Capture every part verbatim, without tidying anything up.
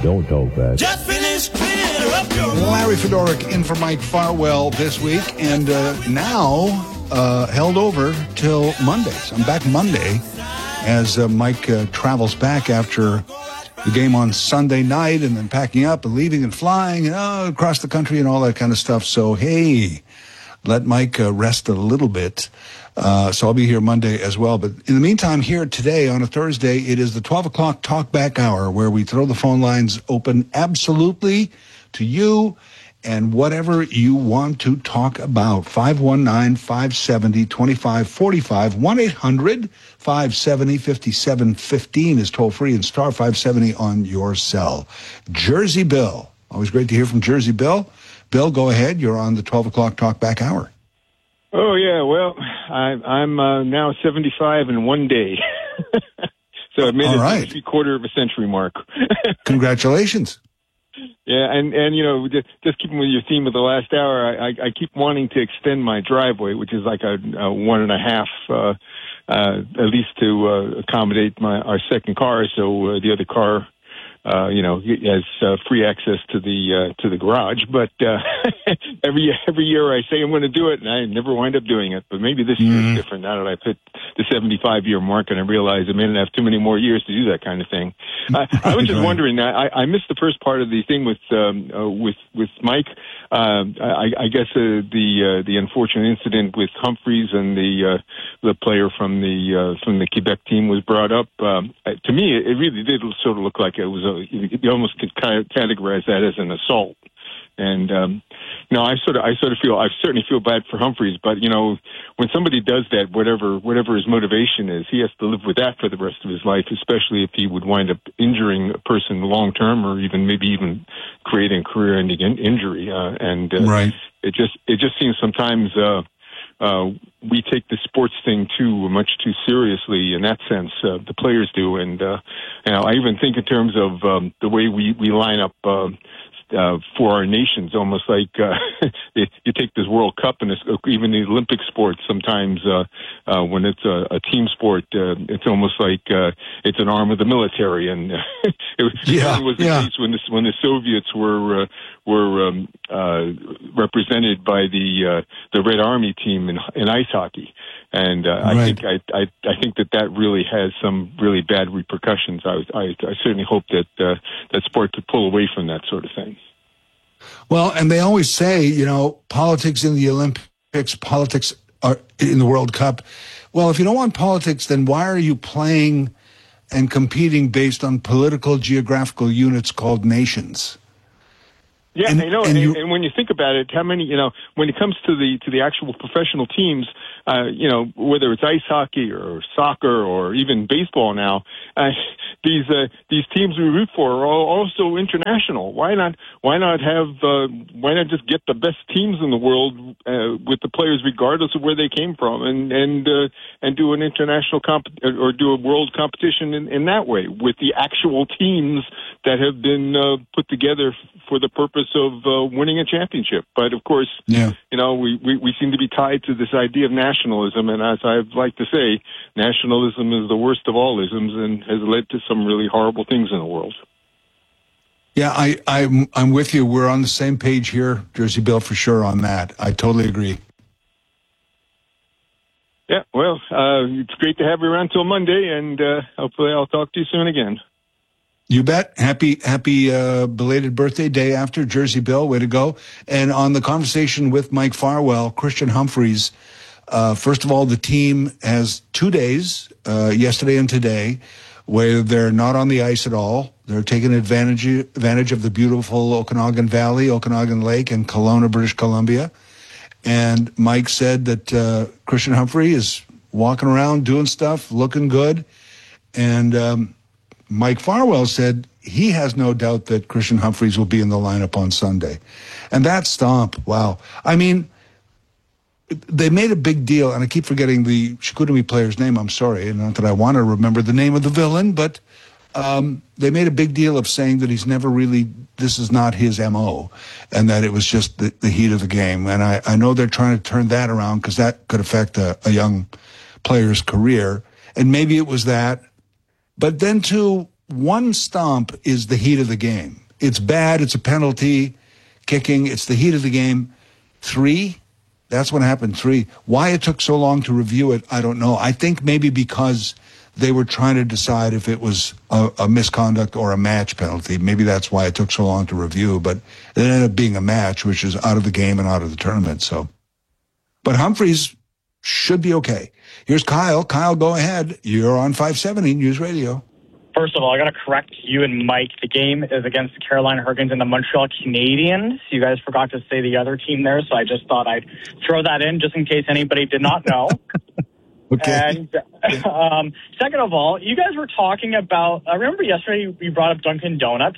Don't talk fast. Just finish clearing up your... Larry Fedoruk in for Mike Farwell this week, and uh, now uh, held over till Monday. So I'm back Monday as uh, Mike uh, travels back after the game on Sunday night, and then packing up and leaving and flying and, uh, across the country and all that kind of stuff. So, hey, let Mike uh, rest a little bit. Uh, so I'll be here Monday as well. But in the meantime, here today on a Thursday, it is the twelve o'clock talkback hour where we throw the phone lines open absolutely to you and whatever you want to talk about. five one nine, five seven zero, two five four five, one eight hundred, five seven zero, five seven one five is toll free, and star five seventy on your cell. Jersey Bill. Always great to hear from Jersey Bill. Bill, go ahead. You're on the twelve o'clock talkback hour. Oh, yeah, well, I, I'm uh, now seventy-five in one day. So I've made All it right. to the quarter of a century mark. Congratulations. Yeah, and, and you know, just, just keeping with your theme of the last hour, I, I, I keep wanting to extend my driveway, which is like a, a one and a half, uh, uh, at least to uh, accommodate my our second car, so uh, the other car... Uh, you know, has uh, free access to the uh, to the garage. But uh, every every year I say I'm going to do it, and I never wind up doing it. But maybe this year Mm-hmm. is different now that I've hit the seventy-five year mark, and I realize I may not have too many more years to do that kind of thing. I, I was just Right. wondering. I, I missed the first part of the thing with um, uh, with with Mike. Uh, I, I guess uh, the uh, the unfortunate incident with Humphreys and the uh, the player from the uh, from the Quebec team was brought up. Um, to me, it really did sort of look like it was a. You almost could categorize that as an assault. And um, no, I sort of, I sort of feel, I certainly feel bad for Humphreys. But you know, when somebody does that, whatever, whatever his motivation is, he has to live with that for the rest of his life. Especially if he would wind up injuring a person long term, or even maybe even creating a career-ending in- injury. Uh, and uh, Right. it just, it just seems sometimes. Uh, Uh, we take the sports thing too much too seriously in that sense. Uh, the players do, and uh, you know, I even think in terms of um, the way we we line up uh, uh, for our nations. Almost like uh, you take this World Cup and it's, even the Olympic sports. Sometimes uh, uh, when it's a, a team sport, uh, it's almost like uh, it's an arm of the military, and it, Yeah, it was the yeah. case when the when the Soviets were uh, were um, uh, represented by the uh, the Red Army team in, in ice hockey, and uh, I Right. think I, I I think that that really has some really bad repercussions. I I, I certainly hope that uh, that sport could pull away from that sort of thing. Well, and they always say, you know, politics in the Olympics, politics are in the World Cup. Well, if you don't want politics, then why are you playing and competing based on political geographical units called nations? Yeah, And- I know. and And, you- and when you think about it, how many, you know, when it comes to the to the actual professional teams, uh, you know, whether it's ice hockey or soccer or even baseball now, uh, these uh, these teams we root for are all also international. Why not? Why not have? Uh, why not just get the best teams in the world uh, with the players, regardless of where they came from, and and uh, and do an international comp or do a world competition in, in that way with the actual teams that have been uh, put together for the purpose of uh, winning a championship. But of course, Yeah. you know, we, we, we seem to be tied to this idea of nationalism. And as I like to say, nationalism is the worst of all isms and has led to some really horrible things in the world. Yeah, I, I'm, I'm with you. We're on the same page here, Jersey Bill, for sure on that. I totally agree. Yeah, well, uh, it's great to have you around till Monday, and uh, hopefully I'll talk to you soon again. You bet. Happy, happy uh, belated birthday day after, Jersey Bill. Way to go. And on the conversation with Mike Farwell, Christian Humphreys, uh, first of all, the team has two days, uh, yesterday and today, where they're not on the ice at all. They're taking advantage, advantage of the beautiful Okanagan Valley, Okanagan Lake, and Kelowna, British Columbia. And Mike said that uh, Christian Humphrey is walking around, doing stuff, looking good. And um, Mike Farwell said he has no doubt that Christian Humphreys will be in the lineup on Sunday. And that stomp, wow. I mean, they made a big deal, and I keep forgetting the Chicoutimi player's name. I'm sorry, not that I want to remember the name of the villain, but um, they made a big deal of saying that he's never really, this is not his M O, and that it was just the, the heat of the game. And I, I know they're trying to turn that around because that could affect a, a young player's career. And maybe it was that. But then, too, one stomp is the heat of the game. It's bad. It's a penalty, kicking. It's the heat of the game. Three, that's what happened. Three. Why it took so long to review it, I don't know. I think maybe because they were trying to decide if it was a, a misconduct or a match penalty. Maybe that's why it took so long to review. But it ended up being a match, which is out of the game and out of the tournament. So, but Humphreys should be okay. Here's Kyle. Kyle, go ahead. You're on five seventy News Radio. First of all, I got to correct you and Mike. The game is against the Carolina Hurricanes and the Montreal Canadiens. You guys forgot to say the other team there, so I just thought I'd throw that in just in case anybody did not know. Okay. And um, second of all, you guys were talking about, I remember yesterday we brought up Dunkin' Donuts,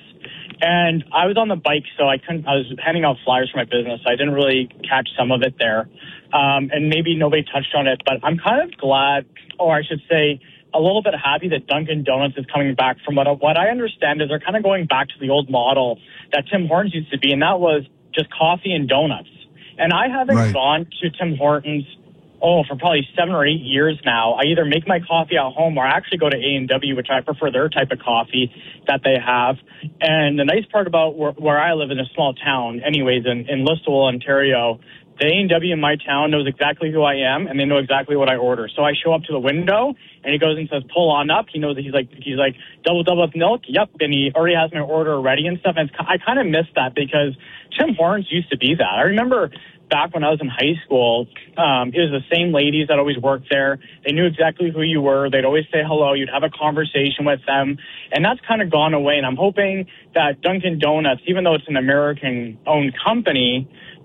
and I was on the bike, so I couldn't, I was handing out flyers for my business, so I didn't really catch some of it there. Um, and maybe nobody touched on it, but I'm kind of glad, or I should say, a little bit happy that Dunkin' Donuts is coming back. From what, what I understand is they're kind of going back to the old model that Tim Hortons used to be, and that was just coffee and donuts. And I haven't Right. gone to Tim Hortons Oh, for probably seven or eight years now. I either make my coffee at home or I actually go to A and W, which I prefer their type of coffee that they have. And the nice part about where, where I live in a small town, anyways, in, in Listowel, Ontario, the A and W in my town knows exactly who I am, and they know exactly what I order. So I show up to the window, and he goes and says, pull on up. He knows that he's like, he's like, double, double up milk. Yep. And he already has my order ready and stuff. And it's, I kind of miss that because Tim Hortons used to be that. I remember back when I was in high school, um, it was the same ladies that always worked there. They knew exactly who you were. They'd always say hello. You'd have a conversation with them. And that's kind of gone away. And I'm hoping that Dunkin' Donuts, even though it's an American-owned company,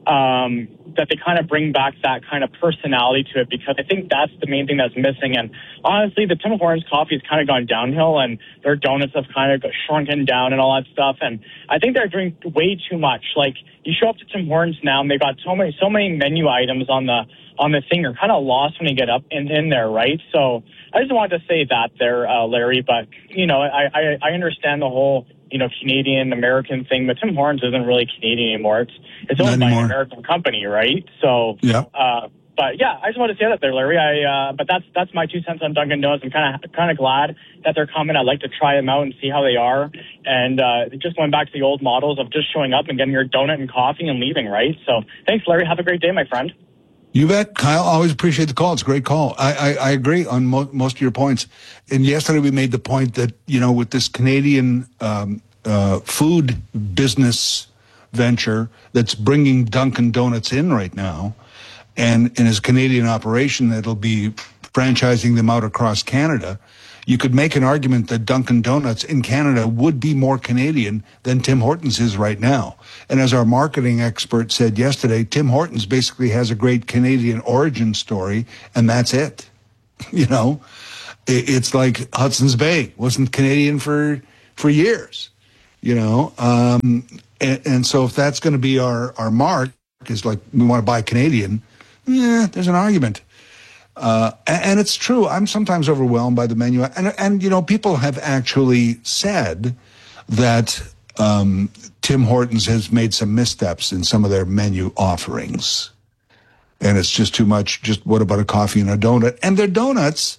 um, that they kind of bring back that kind of personality to it, because I think that's the main thing that's missing. And honestly, the Tim Hortons coffee has kind of gone downhill, and their donuts have kind of shrunken down and all that stuff. And I think they're doing way too much. Like, you show up to Tim Hortons now, and they've got so many, so many menu items on the on the thing. You're kind of lost when you get up in, in there, right? So I just wanted to say that there, uh, Larry. But you know, I, I I understand the whole, you know, Canadian American thing, but Tim Hortons isn't really Canadian anymore. It's it's owned by an American company, right? So yeah. Uh, but yeah, I just wanted to say that there, Larry. I uh, but that's that's my two cents on Dunkin' Donuts. I'm kind of kind of glad that they're coming. I'd like to try them out and see how they are. And uh, just going back to the old models of just showing up and getting your donut and coffee and leaving, right? So thanks, Larry. Have a great day, my friend. You bet, Kyle. Always appreciate the call. It's a great call. I, I, I agree on mo- most of your points. And yesterday we made the point that, you know, with this Canadian um, uh, food business venture that's bringing Dunkin' Donuts in right now, and in his Canadian operation that'll be franchising them out across Canada, you could make an argument that Dunkin' Donuts in Canada would be more Canadian than Tim Hortons is right now. And as our marketing expert said yesterday, Tim Hortons basically has a great Canadian origin story, and that's it. You know, it's like Hudson's Bay wasn't Canadian for for years, you know. Um, and, and so if that's going to be our, our mark, is like we want to buy Canadian, yeah, there's an argument. Uh, and, and it's true. I'm sometimes overwhelmed by the menu. And, and you know, people have actually said that um, Tim Hortons has made some missteps in some of their menu offerings. And it's just too much. Just what about a coffee and a donut? And their donuts,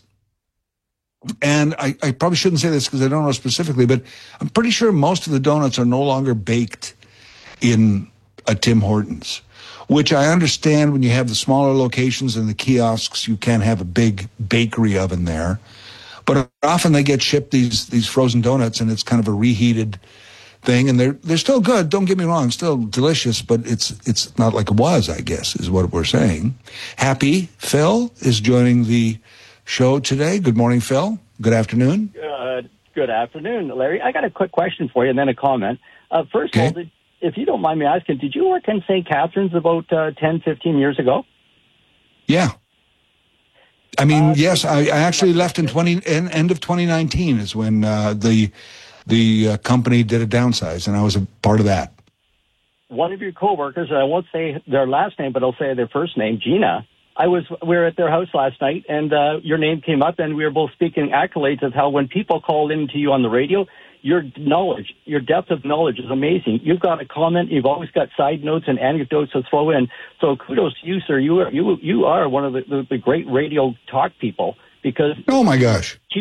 and I, I probably shouldn't say this because I don't know specifically, but I'm pretty sure most of the donuts are no longer baked in a Tim Hortons, which I understand when you have the smaller locations and the kiosks, you can't have a big bakery oven there. But often they get shipped these these frozen donuts, and it's kind of a reheated thing, and they're they're still good. Don't get me wrong, still delicious, but it's it's not like it was, I guess, is what we're saying. Happy Phil is joining the show today. Good morning, Phil. Good afternoon. Uh, good afternoon, Larry. I got a quick question for you, and then a comment. Uh, first Okay. of all, did, if you don't mind me asking, did you work in Saint Catharines about uh, ten, fifteen years ago? Yeah. I mean, Uh, yes, I, I actually left in twenty in, end of twenty nineteen is when uh, the the uh, company did a downsize, and I was a part of that. One of your coworkers, and I won't say their last name, but I'll say their first name, Gina. I was we were at their house last night, and uh, your name came up, and we were both speaking accolades of how when people call in to you on the radio, your knowledge, your depth of knowledge is amazing. You've got a comment. You've always got side notes and anecdotes to throw in. So kudos to you, sir. You are you you are one of the, the, the great radio talk people, because Oh my gosh! you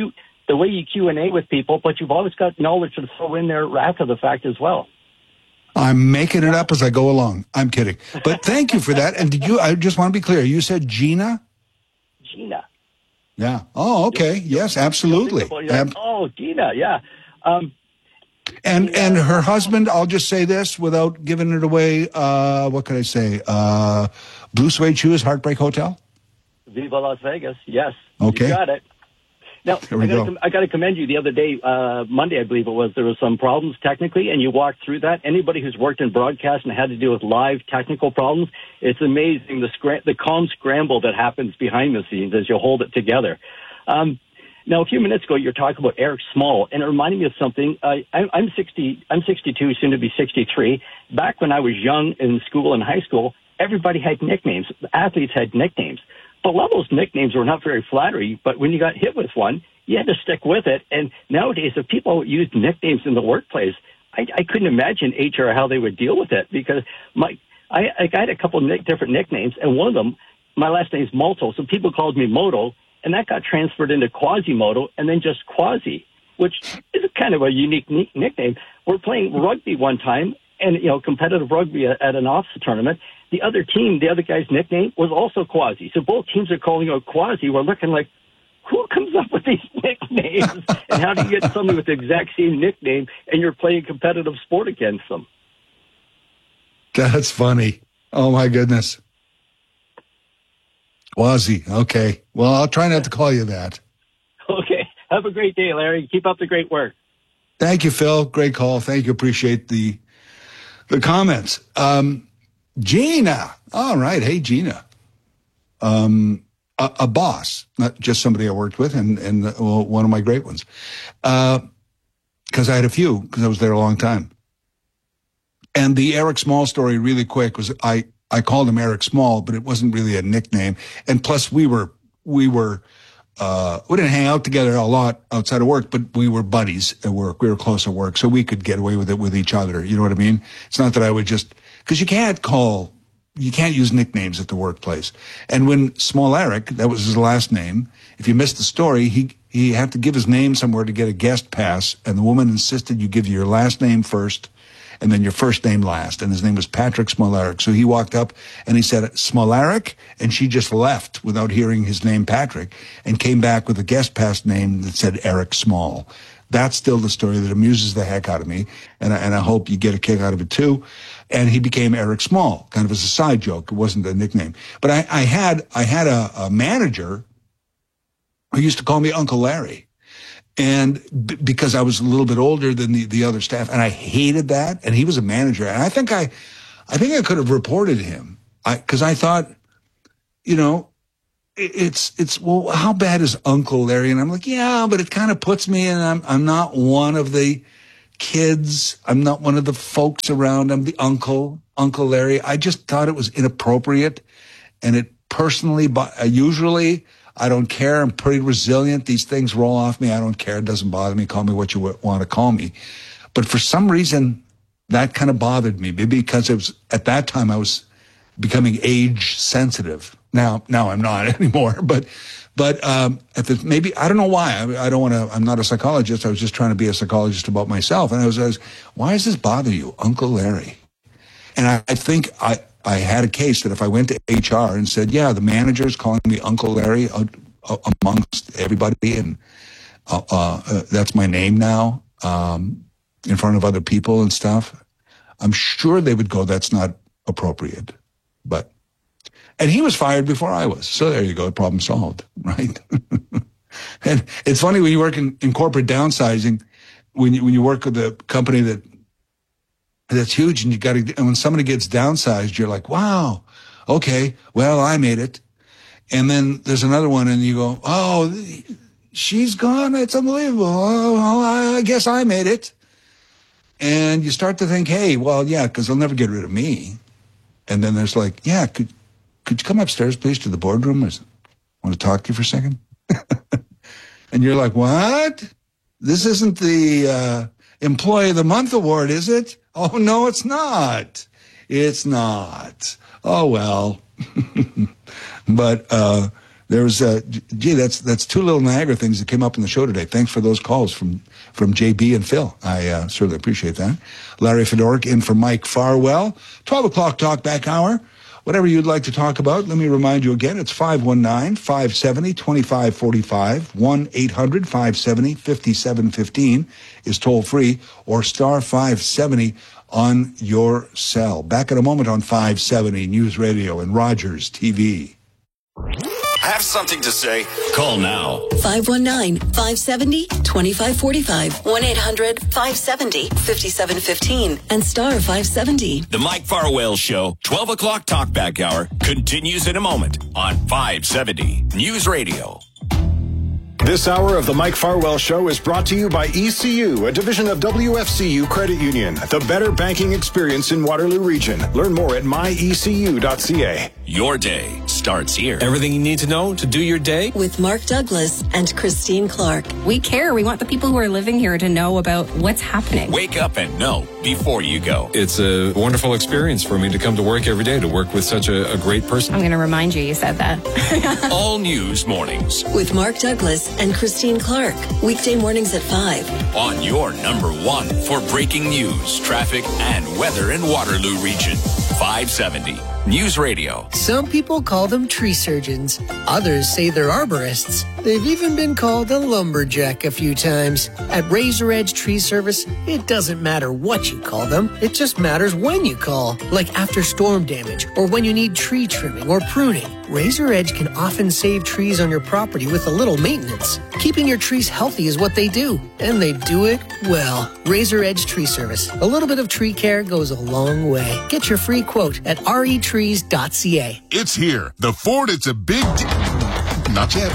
the way you Q and A with people, but you've always got knowledge to throw in there after the fact as well. I'm making it up as I go along. I'm kidding. But thank you for that. And did you, I just want to be clear, you said Gina? Gina. Yeah. Oh, okay. Yes, absolutely. Like, Ab- oh, Gina, yeah. Um, and Gina. and her husband, I'll just say this without giving it away, uh, what could I say? Uh, Blue Suede Shoes, Heartbreak Hotel? Viva Las Vegas, yes. Okay. You got it. Now, There we I gotta, go. com- I got to commend you. The other day, uh, Monday, I believe it was, there was some problems technically, and you walked through that. Anybody who's worked in broadcast and had to deal with live technical problems, it's amazing the scra- the calm scramble that happens behind the scenes as you hold it together. Um, now, a few minutes ago, you were talking about Eric Small, and it reminded me of something. Uh, I, I'm sixty, I'm sixty-two, soon to be sixty-three. Back when I was young in school and high school, everybody had nicknames. Athletes had nicknames. But a lot of those nicknames were not very flattering, but when you got hit with one, you had to stick with it. And nowadays, if people use nicknames in the workplace, I, I couldn't imagine H R how they would deal with it, because my I, I had a couple of nick, different nicknames, and one of them, my last name is Molto, so people called me Moto, and that got transferred into Quasimodo, and then just Quasi, which is kind of a unique nickname. We're playing rugby one time, and, you know, competitive rugby at, at an office tournament. The other team, the other guy's nickname was also Quasi. So both teams are calling out Quasi. We're looking like, who comes up with these nicknames? And how do you get somebody with the exact same nickname and you're playing competitive sport against them? That's funny. Oh, my goodness. Quasi. Okay. Well, I'll try not to call you that. Okay. Have a great day, Larry. Keep up the great work. Thank you, Phil. Great call. Thank you. Appreciate the the comments. Um, Gina. All right. Hey, Gina. Um, a, a boss, not just somebody I worked with, and, and well, one of my great ones. Uh, because I had a few, because I was there a long time. And the Eric Small story, really quick, was I, I called him Eric Small, but it wasn't really a nickname. And plus, we were, we were, uh, we didn't hang out together a lot outside of work, but we were buddies at work. We were close at work, so we could get away with it with each other. You know what I mean? It's not that I would just, because you can't call, you can't use nicknames at the workplace. And when Small Eric, that was his last name, if you missed the story, he, he had to give his name somewhere to get a guest pass, and the woman insisted you give your last name first and then your first name last. And his name was Patrick Smolaric. So he walked up and he said, Smolaric? And she just left without hearing his name, Patrick, and came back with a guest pass name that said Eric Small. That's still the story that amuses the heck out of me. And I, and I hope you get a kick out of it too. And he became Eric Small, kind of as a side joke. It wasn't a nickname. But I, I had, I had a, a manager who used to call me Uncle Larry. And b- because I was a little bit older than the, the other staff, and I hated that. And he was a manager. And I think I, I think I could have reported him. I, cause I thought, you know, it, it's, it's, well, how bad is Uncle Larry? And I'm like, yeah, but it kind of puts me in, I'm, I'm not one of the kids. I'm not one of the folks around. I'm the uncle, Uncle Larry. I just thought it was inappropriate. And it personally, but usually, I don't care. I'm pretty resilient. These things roll off me. I don't care. It doesn't bother me. Call me what you want to call me. But for some reason, that kind of bothered me. Maybe because it was, at that time, I was becoming age sensitive. Now, now I'm not anymore. But, but, um, if it, maybe, I don't know why. I, I don't want to, I'm not a psychologist. I was just trying to be a psychologist about myself. And I was, I was, why does this bother you, Uncle Larry? And I, I think I, I had a case that if I went to H R and said, yeah, the manager's calling me Uncle Larry uh, uh, amongst everybody, and uh, uh, uh, that's my name now, um, in front of other people and stuff, I'm sure they would go, that's not appropriate. But, and he was fired before I was. So there you go, problem solved, right? And it's funny when you work in, in corporate downsizing, when you, when you work with a company that that's huge, and you got to, and when somebody gets downsized, you're like, wow, okay, well, I made it. And then there's another one, and you go, oh, she's gone. It's unbelievable. Oh, well, I guess I made it. And you start to think, hey, well, yeah, because they'll never get rid of me. And then there's like, yeah, could could you come upstairs, please, to the boardroom? I want to talk to you for a second. And you're like, what? This isn't the uh, Employee of the Month award, is it? Oh, no, it's not. It's not. Oh, well. But uh, There's, uh, gee, that's that's two little Niagara things that came up in the show today. Thanks for those calls from from J B and Phil. I uh, certainly appreciate that. Larry Fedoruk in for Mike Farwell. twelve o'clock talk back hour. Whatever you'd like to talk about, let me remind you again, it's five one nine, five seven zero, two five four five, one eight hundred, five seven zero, five seven one five is toll-free, or star five seventy on your cell. Back in a moment on five seventy News Radio and Rogers T V. Have something to say? Call now. five one nine, five seven zero, two five four five, one eight hundred, five seven zero, five seven one five, and star five seventy. The Mike Farwell Show, twelve o'clock talkback hour, continues in a moment on five seventy News Radio. This hour of the Mike Farwell Show is brought to you by E C U, a division of W F C U Credit Union, the better banking experience in Waterloo Region. Learn more at my e c u dot c a. Your day starts here. Everything you need to know to do your day. With Mark Douglas and Christine Clark. We care. We want the people who are living here to know about what's happening. Wake up and know before you go. It's a wonderful experience for me to come to work every day, to work with such a, a great person. I'm going to remind you you said that. All news mornings. With Mark Douglas and Christine Clark. Weekday mornings at five. On your number one for breaking news, traffic, and weather in Waterloo Region. five seventy News Radio. Some people call them tree surgeons. Others say they're arborists. They've even been called a lumberjack a few times. At Razor Edge Tree Service, it doesn't matter what you call them. It just matters when you call. Like after storm damage or when you need tree trimming or pruning. Razor Edge can often save trees on your property with a little maintenance. Keeping your trees healthy is what they do. And they do it well. Razor Edge Tree Service. A little bit of tree care goes a long way. Get your free quote at r e trees dot c a. It's here. The Ford, it's a big deal. Not yet.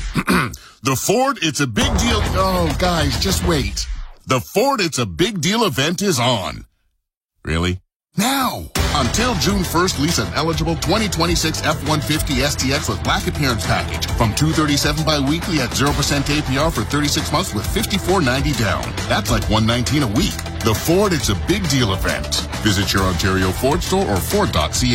The Ford, it's a big deal. Oh, guys, just wait. The Ford, it's a big deal event is on. Really? Now! Until June first, lease an eligible twenty twenty-six F one fifty S T X with black appearance package from two thirty-seven bi-weekly at zero percent A P R for thirty-six months with fifty-four ninety down. That's like one nineteen a week. The Ford, it's a big deal event. Visit your Ontario Ford store or ford dot c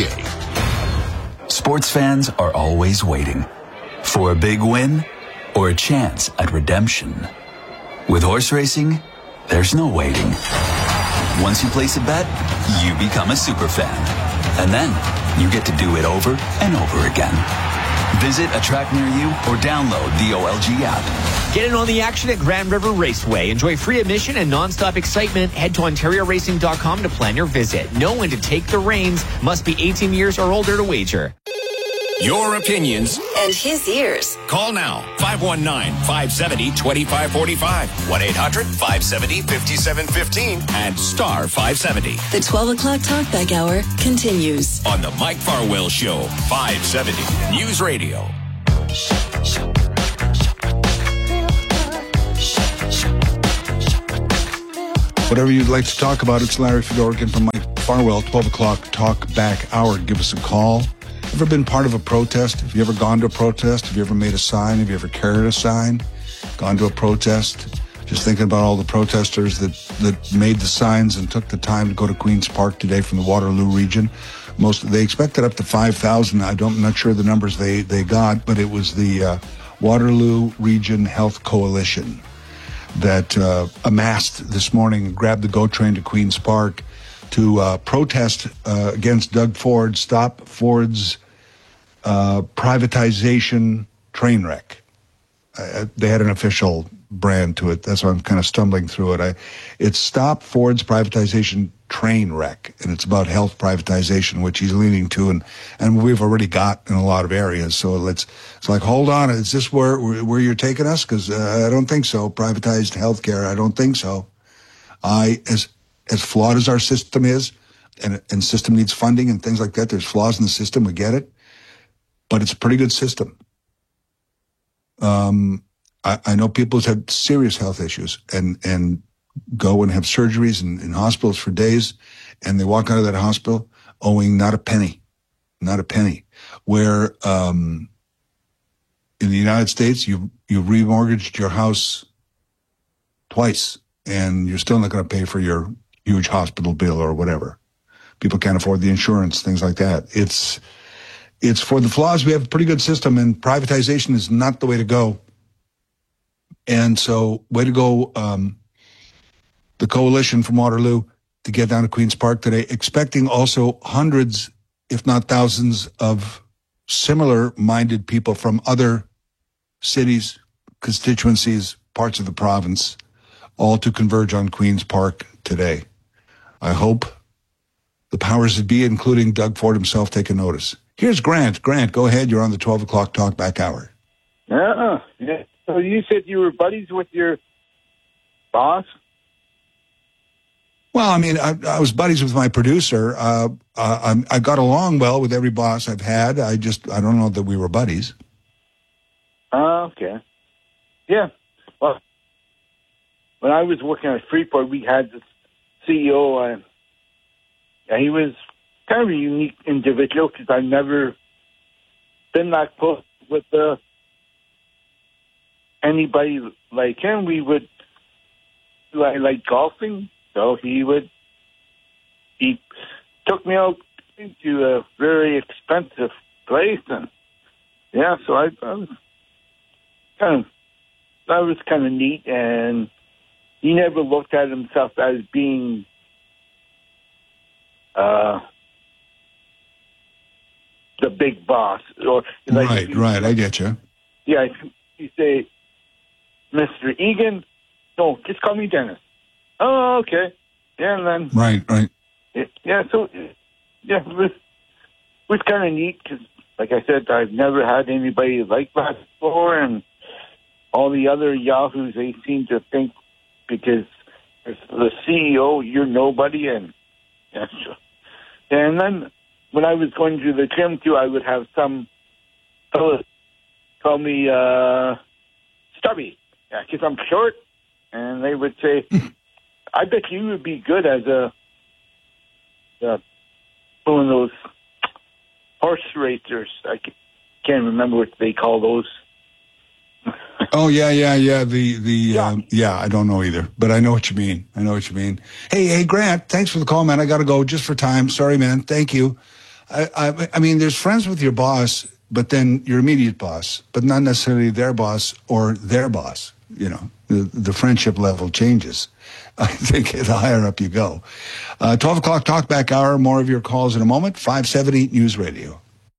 a. Sports fans are always waiting for a big win or a chance at redemption. With horse racing, there's no waiting. Once you place a bet, you become a super fan. And then you get to do it over and over again. Visit a track near you or download the O L G app. Get in on the action at Grand River Raceway. Enjoy free admission and non-stop excitement. Head to ontario racing dot com to plan your visit. Know when to take the reins. Must be eighteen years or older to wager. Your opinions and his ears. Call now. five one nine, five seven zero, two five four five. one eight hundred, five seven zero, five seven one five and star five seventy. The twelve o'clock talkback hour continues. On the Mike Farwell Show, five seventy News Radio. Whatever you'd like to talk about, it's Larry Fedoruk from Mike Farwell, twelve o'clock talk back hour. Give us a call. Ever been part of a protest? Have you ever gone to a protest? Have you ever made a sign? Have you ever carried a sign? Gone to a protest? Just thinking about all the protesters that, that made the signs and took the time to go to Queen's Park today from the Waterloo region. Most they expected up to five thousand. I don't, I'm not sure the numbers they, they got, but it was the uh, Waterloo Region Health Coalition that uh, amassed this morning and grabbed the GO train to Queen's Park to uh, protest uh, against Doug Ford, stop Ford's uh, privatization train wreck. Uh, they had an official brand to it. That's why I'm kind of stumbling through it. I, it's Stop Ford's Privatization Train Wreck, and it's about health privatization, which he's leaning to, and, and we've already got in a lot of areas. So let's, it's like, hold on, is this where where you're taking us? Because uh, I don't think so. Privatized healthcare, I don't think so. I, as as flawed as our system is, and and system needs funding and things like that, there's flaws in the system, we get it, but it's a pretty good system. Um, I, I know people have had serious health issues and, and go and have surgeries in, in hospitals for days, and they walk out of that hospital owing not a penny, not a penny. Where um, in the United States, you you remortgaged your house twice, and you're still not going to pay for your huge hospital bill or whatever. People can't afford the insurance, things like that. It's it's for the flaws. We have a pretty good system, and privatization is not the way to go. And so, way to go, um, the coalition from Waterloo to get down to Queen's Park today, expecting also hundreds, if not thousands, of similar-minded people from other cities, constituencies, parts of the province, all to converge on Queen's Park today. I hope the powers that be, including Doug Ford himself, take a notice. Here's Grant. Grant, go ahead. You're on the twelve o'clock talkback hour. Uh-uh. Yeah. So you said you were buddies with your boss? Well, I mean, I, I was buddies with my producer. Uh, uh, I, I got along well with every boss I've had. I just, I don't know that we were buddies. Oh, uh, okay. Yeah. Well, when I was working at Freeport, we had this C E O, uh, and he was kind of a unique individual because I've never been that close with uh, anybody like him. We would, I like golfing. So he would, he took me out to a very expensive place, and yeah, so I, I was kind of, that was kind of neat, and he never looked at himself as being, uh, the big boss, or like, right, you, right, I get you. Yeah, you say, Mister Egan, no, just call me Dennis. Oh, okay. Yeah, and then... Right, right. It, yeah, so, yeah, it was, it was kind of neat because, like I said, I've never had anybody like that before, and all the other yahoos, they seem to think because as the C E O, you're nobody, and yeah, so, and then when I was going to the gym, too, I would have some fellas call me uh, Stubby, yeah, because I'm short, and they would say... I bet you would be good as a uh, one of those horse racers. I can't remember what they call those. Oh yeah, yeah, yeah. The the yeah. Um, yeah, I don't know either, but I know what you mean. I know what you mean. Hey, hey, Grant, thanks for the call, man. I got to go just for time. Sorry, man. Thank you. I, I I mean, there's friends with your boss, but then your immediate boss, but not necessarily their boss or their boss. You know, the the friendship level changes. I think the higher up you go. Uh, twelve o'clock talkback hour. More of your calls in a moment. five seventy News Radio.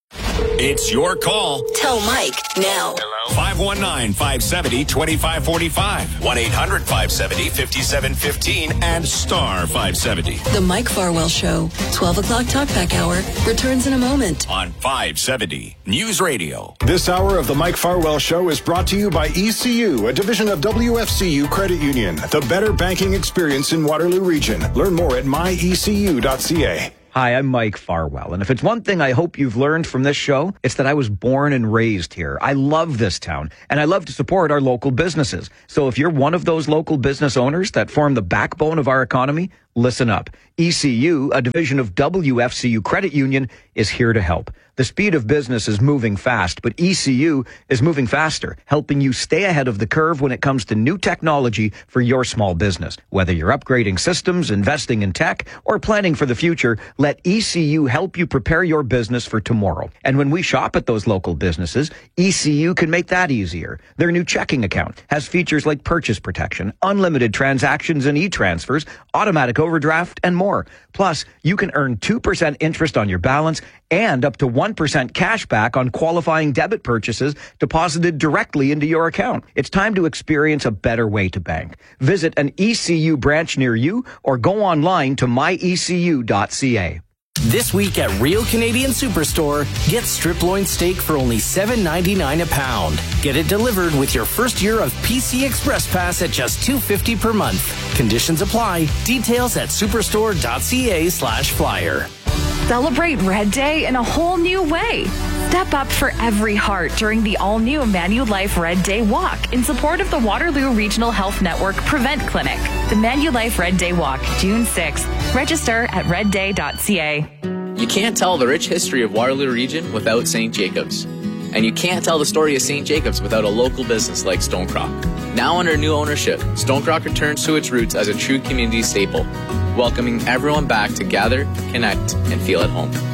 It's your call. Tell Mike now. Hello. five one nine, five seven zero, two five four five. one eight hundred, five seven zero, five seven one five and star five seventy. The Mike Farwell Show. twelve o'clock talkback hour returns in a moment. On five seventy News Radio. This hour of the Mike Farwell Show is brought to you by E C U, a division of W F C U Credit Union. The better banking experience in Waterloo Region. Learn more at my e c u dot c a. Hi, I'm Mike Farwell, and if it's one thing I hope you've learned from this show, it's that I was born and raised here. I love this town, and I love to support our local businesses. So if you're one of those local business owners that form the backbone of our economy, listen up. E C U, a division of W F C U Credit Union, is here to help. The speed of business is moving fast, but E C U is moving faster, helping you stay ahead of the curve when it comes to new technology for your small business. Whether you're upgrading systems, investing in tech, or planning for the future, let E C U help you prepare your business for tomorrow. And when we shop at those local businesses, E C U can make that easier. Their new checking account has features like purchase protection, unlimited transactions and e-transfers, automatic overdraft, and more. Plus, you can earn two percent interest on your balance and up to one percent cash back on qualifying debit purchases deposited directly into your account. It's time to experience a better way to bank. Visit an E C U branch near you or go online to my e c u dot c a. This week at Real Canadian Superstore, get strip loin steak for only seven ninety-nine a pound. Get it delivered with your first year of P C Express Pass at just two fifty per month. Conditions apply. Details at superstore dot c a slash flyer. Celebrate Red Day in a whole new way. Step up for every heart during the all-new Manulife Red Day Walk in support of the Waterloo Regional Health Network Prevent Clinic. The Manulife Red Day Walk, June sixth. Register at red day dot c a. You can't tell the rich history of Waterloo Region without Saint Jacobs. And you can't tell the story of Saint Jacobs without a local business like Stonecrock. Now under new ownership, Stonecrock returns to its roots as a true community staple, welcoming everyone back to gather, connect, and feel at home.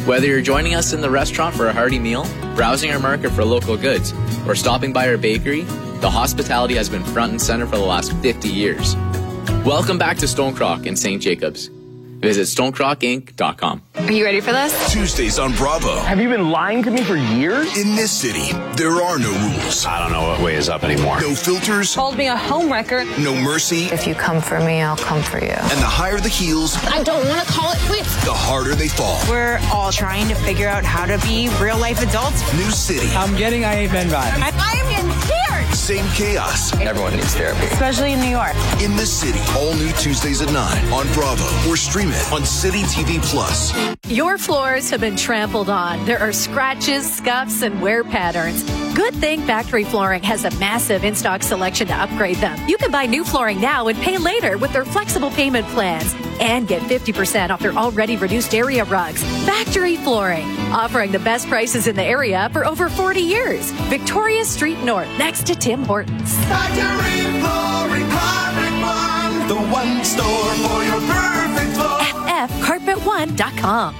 Whether you're joining us in the restaurant for a hearty meal, browsing our market for local goods, or stopping by our bakery, the hospitality has been front and center for the last fifty years. Welcome back to Stone Croc in Saint Jacobs. Visit stone croc inc dot com. Are you ready for this? Tuesdays on Bravo. Have you been lying to me for years? In this city, there are no rules. I don't know what way is up anymore. No filters. Called me a homewrecker. No mercy. If you come for me, I'll come for you. And the higher the heels, I don't want to call it quits. the harder they fall. We're all trying to figure out how to be real-life adults. New city. I'm getting I Ain't Ben vibes. I, I am in tears. Same chaos. Everyone needs therapy. Especially in New York. In this city. All new Tuesdays at nine on Bravo. Or stream it on City T V Plus. Your floors have been trampled on. There are scratches, scuffs, and wear patterns. Good thing Factory Flooring has a massive in-stock selection to upgrade them. You can buy new flooring now and pay later with their flexible payment plans. And get fifty percent off their already reduced area rugs. Factory Flooring, offering the best prices in the area for over forty years. Victoria Street North, next to Tim Hortons. Factory Flooring, Carpet One, the one store for your perfect floor. F F carpet one dot com.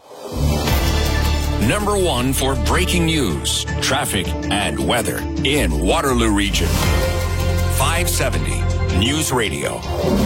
Number one for breaking news, traffic, and weather in Waterloo Region. five seventy News Radio.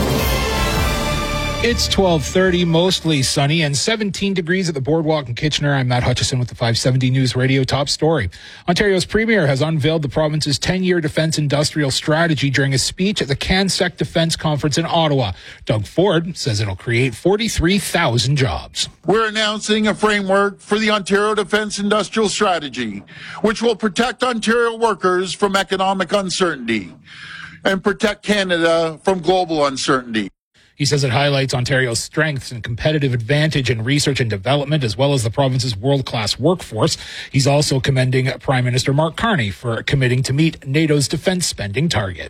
It's twelve thirty, mostly sunny, and seventeen degrees at the Boardwalk in Kitchener. I'm Matt Hutchison with the five seventy News Radio top story. Ontario's Premier has unveiled the province's ten-year defense industrial strategy during a speech at the CanSec Defense Conference in Ottawa. Doug Ford says it'll create forty-three thousand jobs. We're announcing a framework for the Ontario Defense Industrial Strategy, which will protect Ontario workers from economic uncertainty and protect Canada from global uncertainty. He says it highlights Ontario's strengths and competitive advantage in research and development, as well as the province's world-class workforce. He's also commending Prime Minister Mark Carney for committing to meet NATO's defense spending target.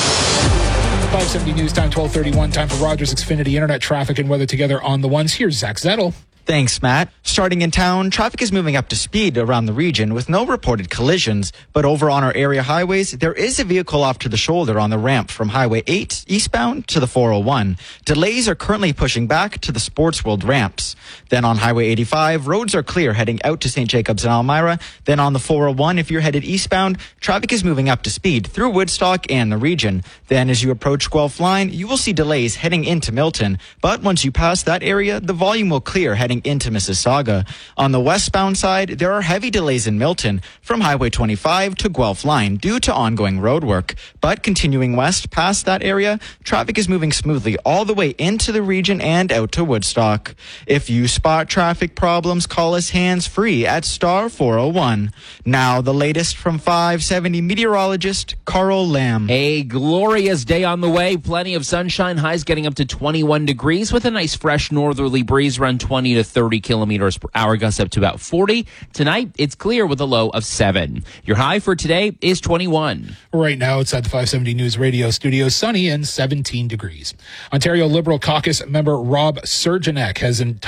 five seventy News Time, twelve thirty-one. Time for Rogers Xfinity Internet traffic and weather together on the ones. Here's Zach Zettel. Thanks, Matt. Starting in town, traffic is moving up to speed around the region with no reported collisions. But over on our area highways, there is a vehicle off to the shoulder on the ramp from Highway eight eastbound to the four oh one. Delays are currently pushing back to the Sports World ramps. Then on Highway eighty-five, roads are clear heading out to Saint Jacobs and Elmira. Then on the four oh one, if you're headed eastbound, traffic is moving up to speed through Woodstock and the region. Then as you approach Guelph Line, you will see delays heading into Milton. But once you pass that area, the volume will clear heading into Mississauga. On the westbound side, there are heavy delays in Milton from Highway twenty-five to Guelph Line due to ongoing road work. But continuing west past that area, traffic is moving smoothly all the way into the region and out to Woodstock. If you spot traffic problems, call us hands-free at star four oh one. Now the latest from five seventy meteorologist Carl Lamb. A glorious day on the way. Plenty of sunshine. Highs getting up to twenty-one degrees with a nice fresh northerly breeze around twenty to thirty kilometers per hour, gusts up to about forty. Tonight, it's clear with a low of seven. Your high for today is twenty-one. Right now, it's at the five seventy News Radio studio, sunny and seventeen degrees. Ontario Liberal Caucus member Rob Surjanek has